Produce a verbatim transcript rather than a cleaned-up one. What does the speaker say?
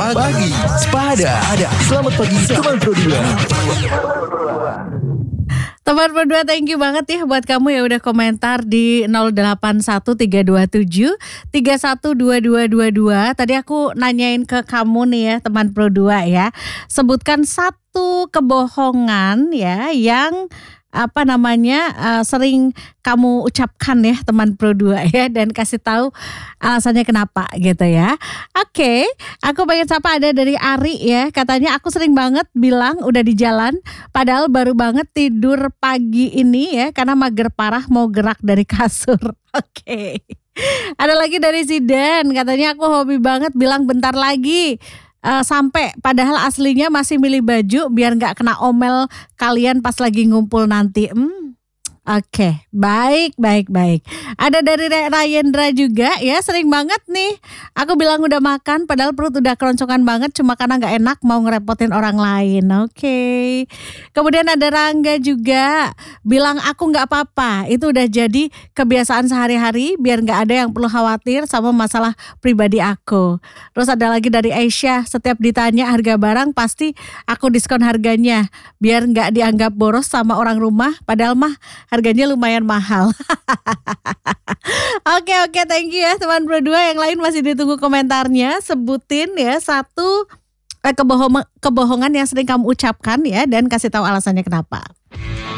Pagi Sepada. Selamat pagi teman Pro dua. Teman Pro dua, thank you banget ya buat kamu yang udah komentar di nol delapan satu tiga dua tujuh tiga satu dua dua dua dua. Tadi aku nanyain ke kamu nih ya teman Pro dua ya. Sebutkan satu kebohongan ya yang apa namanya uh, sering kamu ucapkan ya teman Pro dua ya, dan kasih tahu alasannya kenapa gitu ya. Oke, aku pengen sapa ada dari Ari ya, katanya aku sering banget bilang udah di jalan padahal baru banget tidur pagi ini ya karena mager parah mau gerak dari kasur. Oke. Ada lagi dari Zidan, katanya aku hobi banget bilang bentar lagi. Uh, sampai padahal aslinya masih milih baju biar gak kena omel kalian pas lagi ngumpul nanti. Hmm. Oke, okay. baik, baik, baik. Ada dari Rayendra juga ya, sering banget nih aku bilang udah makan padahal perut udah keroncongan banget cuma karena gak enak mau ngerepotin orang lain. Oke. Okay. Kemudian ada Rangga juga bilang aku gak apa-apa, itu udah jadi kebiasaan sehari-hari biar gak ada yang perlu khawatir sama masalah pribadi aku. Terus ada lagi dari Aisyah, setiap ditanya harga barang pasti aku diskon harganya biar gak dianggap boros sama orang rumah padahal mah harganya lumayan mahal. Oke oke thank you ya teman Pro dua. Yang lain masih ditunggu komentarnya. Sebutin ya satu eh, kebohongan, kebohongan yang sering kamu ucapkan ya, dan kasih tahu alasannya kenapa.